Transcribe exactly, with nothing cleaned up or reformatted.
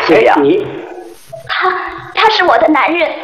谁呀？ 你， 他他是我的男人。